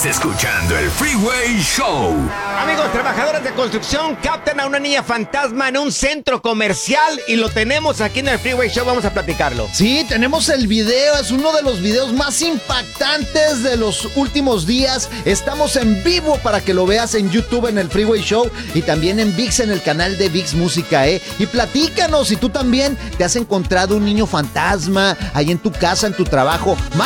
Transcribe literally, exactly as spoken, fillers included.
Estás escuchando el Freeway Show. Amigos, trabajadores de construcción captan a una niña fantasma en un centro comercial y lo tenemos aquí en el Freeway Show. Vamos a platicarlo. Sí, tenemos el video. Es uno de los videos más impactantes de los últimos días. Estamos en vivo para que lo veas en YouTube en el Freeway Show y también en ViX, en el canal de ViX Música, ¿eh? Y platícanos si tú también te has encontrado un niño fantasma ahí en tu casa, en tu trabajo.